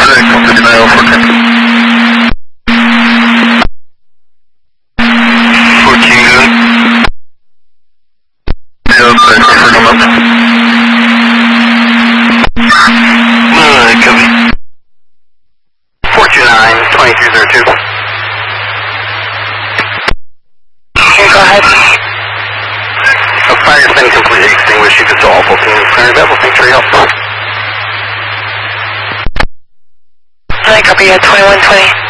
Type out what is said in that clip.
Fire's been completely extinguished. You can still all full team. Clear level. Thanks for your help. I copy at 2120.